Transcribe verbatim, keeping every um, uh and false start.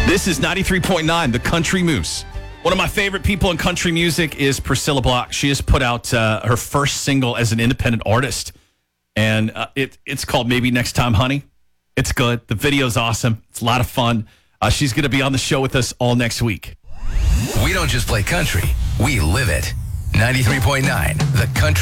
This is ninety-three point nine, The Country Moose. One of my favorite people in country music is Priscilla Block. She has put out uh, her first single as an independent artist, and uh, it, it's called Maybe Next Time, Honey. It's good. The video's awesome. It's a lot of fun. Uh, she's going to be on the show with us all next week. We don't just play country. We live it. ninety-three point nine, The Country